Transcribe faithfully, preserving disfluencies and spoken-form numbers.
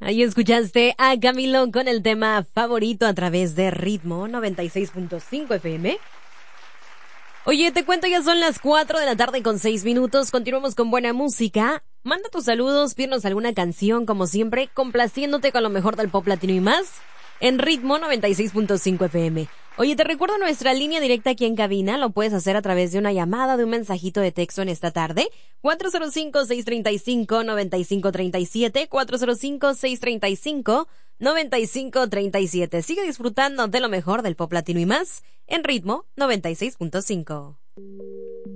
Ahí escuchaste a Camilo con el tema favorito a través de Ritmo noventa y seis punto cinco F M. Oye, te cuento, ya son las cuatro de la tarde con seis minutos. Continuamos con buena música. Manda tus saludos, pídenos alguna canción, como siempre, complaciéndote con lo mejor del pop latino y más, en Ritmo noventa y seis punto cinco F M. Oye, te recuerdo nuestra línea directa aquí en cabina. Lo puedes hacer a través de una llamada, de un mensajito de texto en esta tarde. cuatro cero cinco, seis tres cinco, nueve cinco tres siete, cuatro cero cinco, seis tres cinco, nueve cinco tres siete. Sigue disfrutando de lo mejor del pop latino y más en Ritmo noventa y seis punto cinco.